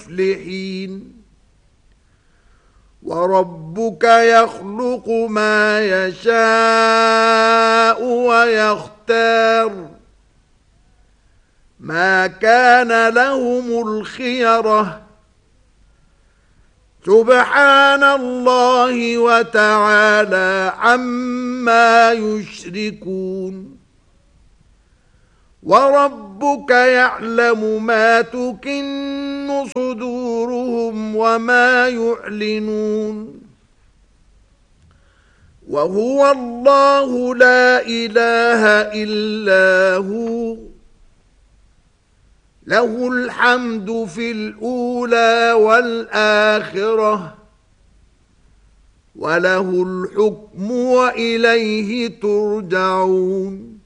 المفلحين وربك يخلق ما يشاء ويختار ما كان لهم الخيرة سبحان الله وتعالى عما يشركون وربك يعلم ما تكن صدورهم وما يعلنون وهو الله لا إله إلا هو له الحمد في الأولى والآخرة وله الحكم وإليه ترجعون